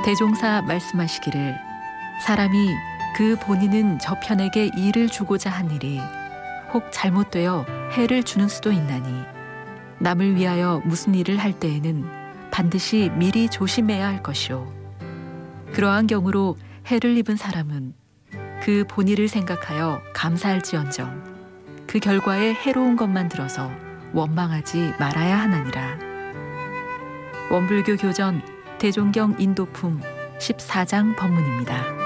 대종사 말씀하시기를 사람이 그 본인은 저편에게 이를 주고자 한 일이 혹 잘못되어 해를 주는 수도 있나니 남을 위하여 무슨 일을 할 때에는 반드시 미리 조심해야 할 것이요 그러한 경우로 해를 입은 사람은 그 본의를 생각하여 감사할지언정 그 결과에 해로운 것만 들어서 원망하지 말아야 하나니라. 원불교 교전 대종경 인도품 14장 법문입니다.